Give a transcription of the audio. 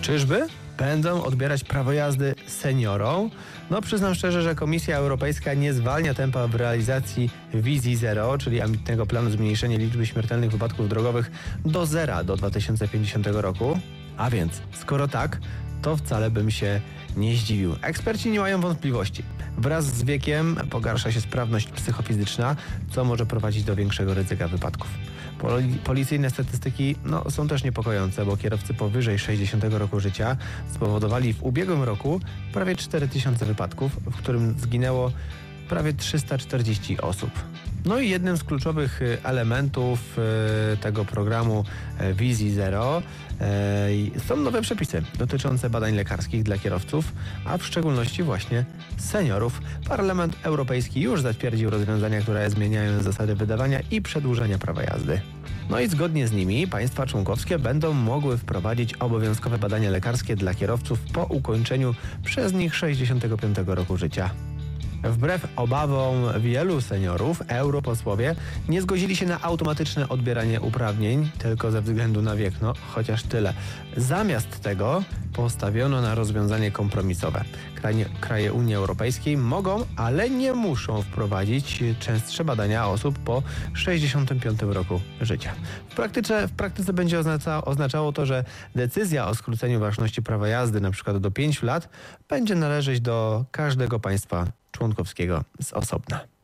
Czyżby? Będą odbierać prawo jazdy seniorom? No przyznam szczerze, że Komisja Europejska nie zwalnia tempa w realizacji wizji zero, czyli ambitnego planu zmniejszenia liczby śmiertelnych wypadków drogowych do zera do 2050 roku. A więc, skoro tak, to wcale bym się nie zdziwił. Eksperci nie mają wątpliwości. Wraz z wiekiem pogarsza się sprawność psychofizyczna, co może prowadzić do większego ryzyka wypadków. Policyjne statystyki są też niepokojące, bo kierowcy powyżej 60 roku życia spowodowali w ubiegłym roku prawie 4000 wypadków, w którym zginęło prawie 340 osób. No i jednym z kluczowych elementów tego programu Wizji Zero są nowe przepisy dotyczące badań lekarskich dla kierowców, a w szczególności właśnie seniorów. Parlament Europejski już zatwierdził rozwiązania, które zmieniają zasady wydawania i przedłużania prawa jazdy. No i zgodnie z nimi państwa członkowskie będą mogły wprowadzić obowiązkowe badania lekarskie dla kierowców po ukończeniu przez nich 65 roku życia. Wbrew obawom wielu seniorów, europosłowie nie zgodzili się na automatyczne odbieranie uprawnień tylko ze względu na wiek, chociaż tyle. Zamiast tego postawiono na rozwiązanie kompromisowe. Kraje Unii Europejskiej mogą, ale nie muszą wprowadzić częstsze badania osób po 65 roku życia. W praktyce będzie oznaczało to, że decyzja o skróceniu ważności prawa jazdy np. do 5 lat będzie należeć do każdego państwa członkowskiego z osobna.